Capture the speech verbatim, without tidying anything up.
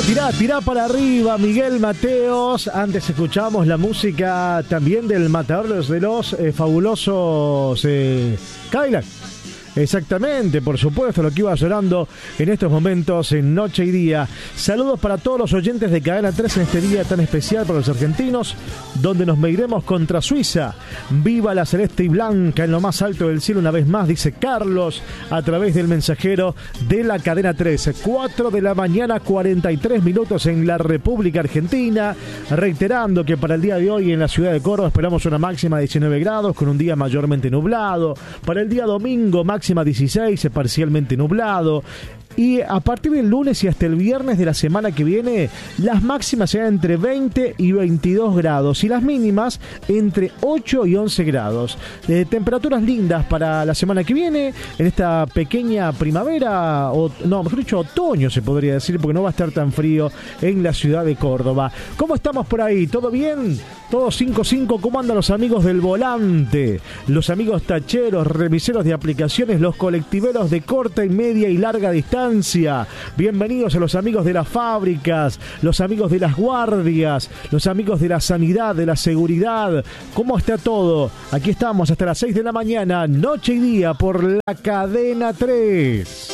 tirá, tirá para arriba, Miguel Mateos. Antes escuchamos la música también del matador de los eh, fabulosos eh, Cadillac. Exactamente, por supuesto, lo que iba sonando en estos momentos en Noche y Día. Saludos para todos los oyentes de Cadena tres en este día tan especial para los argentinos, donde nos mediremos contra Suiza. Viva la celeste y blanca en lo más alto del cielo una vez más, dice Carlos a través del mensajero de la Cadena tres. cuatro de la mañana, cuarenta y tres minutos en la República Argentina. Reiterando que para el día de hoy en la ciudad de Córdoba esperamos una máxima de diecinueve grados con un día mayormente nublado. Para el día domingo, máxima máxima dieciséis, parcialmente nublado. Y a partir del lunes y hasta el viernes de la semana que viene, las máximas serán entre veinte y veintidós grados y las mínimas entre ocho y once grados. Eh, temperaturas lindas para la semana que viene, en esta pequeña primavera, o no, mejor dicho, otoño se podría decir, porque no va a estar tan frío en la ciudad de Córdoba. ¿Cómo estamos por ahí? ¿Todo bien? ¿Todo cinco cinco? ¿Cómo andan los amigos del volante? Los amigos tacheros, remiseros de aplicaciones, los colectiveros de corta y media y larga distancia. Bienvenidos a los amigos de las fábricas, los amigos de las guardias, los amigos de la sanidad, de la seguridad. ¿Cómo está todo? Aquí estamos hasta las seis de la mañana, Noche y Día por la Cadena tres.